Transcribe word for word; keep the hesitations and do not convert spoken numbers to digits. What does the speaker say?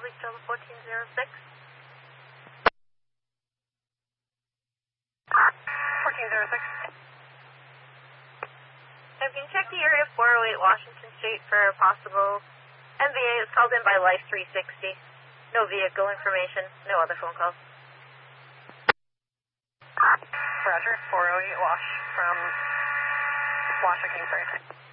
probably still the fourteen oh six. fourteen oh six. If you can check the area four oh eight Washington Street for a possible M V A. It's called in by Life three sixty. No vehicle information, no other phone calls. Roger, four oh eight Wash from Washington Kingsbury.